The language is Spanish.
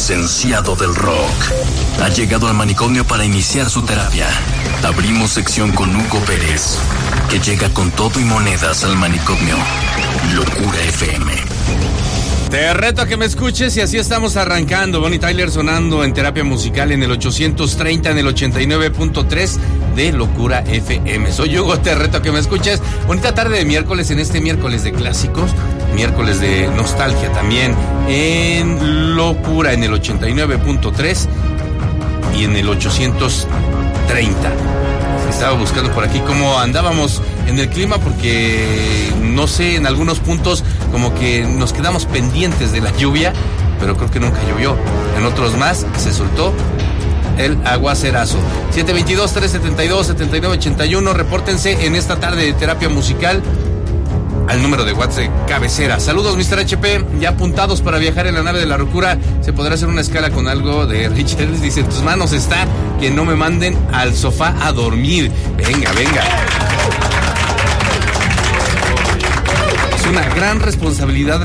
licenciado del rock, ha llegado al manicomio para iniciar su terapia. Abrimos sección con Hugo Pérez, que llega con todo y monedas al manicomio. Locura FM. Te reto a que me escuches y así estamos arrancando. Bonnie Tyler sonando en terapia musical en el 830, en el 89.3 de Locura FM. Soy Hugo, te reto a que me escuches. Bonita tarde de miércoles, en este miércoles de clásicos, miércoles de nostalgia también, en Locura en el 89.3 y en el 830. Estaba buscando por aquí cómo andábamos en el clima, porque no sé, en algunos puntos como que nos quedamos pendientes de la lluvia, pero creo que nunca llovió. En otros más se soltó el aguacerazo. 722-372-7981. Repórtense en esta tarde de terapia musical al número de WhatsApp de cabecera. Saludos, Mr. HP, ya apuntados para viajar en la nave de la locura. ¿Se podrá hacer una escala con algo de Richard? Dice, en tus manos está que no me manden al sofá a dormir. Venga, venga. Es una gran responsabilidad